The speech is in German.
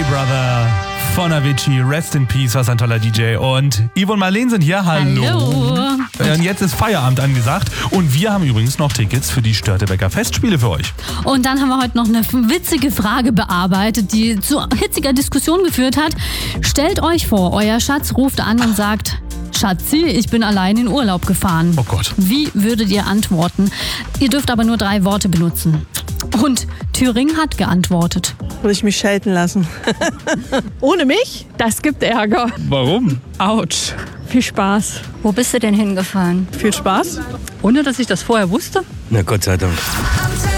Brother von Avicii, Rest in Peace, was ein toller DJ. Und Yvonne und Marlene sind hier, hallo. Und jetzt ist Feierabend angesagt und wir haben übrigens noch Tickets für die Störtebeker Festspiele für euch. Und dann haben wir heute noch eine witzige Frage bearbeitet, die zu hitziger Diskussion geführt hat. Stellt euch vor, euer Schatz ruft an und sagt: Schatzi, ich bin allein in Urlaub gefahren. Oh Gott. Wie würdet ihr antworten? Ihr dürft aber nur 3 Worte benutzen. Und Thüring hat geantwortet. Würde ich mich schelten lassen. Ohne mich? Das gibt Ärger. Warum? Autsch. Viel Spaß. Wo bist du denn hingefahren? Viel Spaß. Ohne, dass ich das vorher wusste? Na Gott sei Dank.